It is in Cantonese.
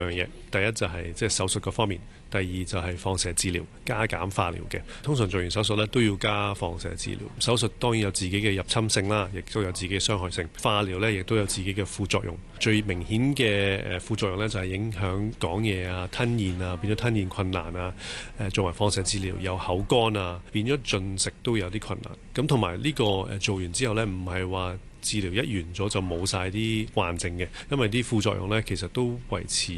樣嘢，第一就係即係手術嗰方面，第二就係放射治療加減化療嘅。通常做完手術咧都要加放射治療。手術當然有自己嘅入侵性啦，亦都有自己嘅傷害性。化療咧亦都有自己嘅副作用。最明顯嘅副作用咧就係影響講嘢啊、吞嚥啊，變咗吞嚥困難啊。做埋放射治療有口乾啊，變咗進食都有啲困難。咁同埋呢個做完之後咧，唔係話治療一完咗就冇晒啲患症嘅，因為啲副作用咧其實都維持